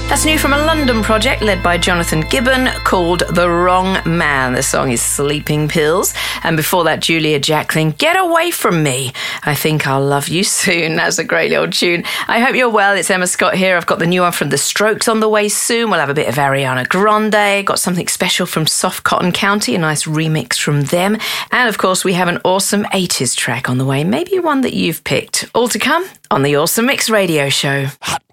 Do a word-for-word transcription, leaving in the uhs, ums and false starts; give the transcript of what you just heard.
That's new from a London project led by Jonathan Gibbon called The Wrong Man. The song is Sleeping Pills. And before that, Julia Jacklin, Get Away From Me. I Think I'll Love You Soon. That's a great little tune. I hope you're well. It's Emma Scott here. I've got the new one from The Strokes on the way soon. We'll have a bit of Ariana Grande. Got something special from Soft Cotton County, a nice remix from them. And of course, we have an awesome eighties track on the way. Maybe one that you've picked. All to come on the Awesome Mix Radio Show. Hot